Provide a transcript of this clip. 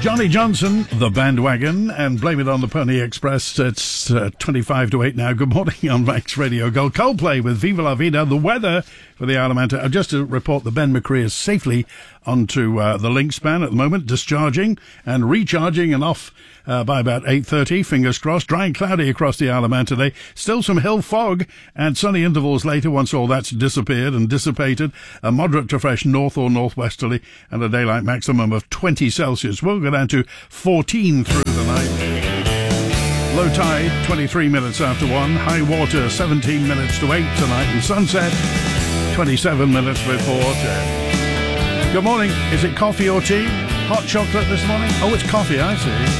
Johnny Johnson, The Bandwagon, and Blame It on the Pony Express. It's 25 to 8 now. Good morning on Max Radio Gold. Coldplay with Viva La Vida. The weather for the Isle of Manta. Just to report that Ben McCree is safely onto the link span at the moment, discharging and recharging and off by about 8:30. Fingers crossed. Dry and cloudy across the Isle of Man today. Still some hill fog and sunny intervals later once all that's disappeared and dissipated. A moderate to fresh north or northwesterly and a daylight maximum of 20 Celsius. We'll go down to 14 through the night. Low tide, 23 minutes after 1. High water, 17 minutes to 8 tonight. And sunset, 27 minutes before 10. Good morning. Is it coffee or tea? Hot chocolate this morning? Oh, it's coffee, I see.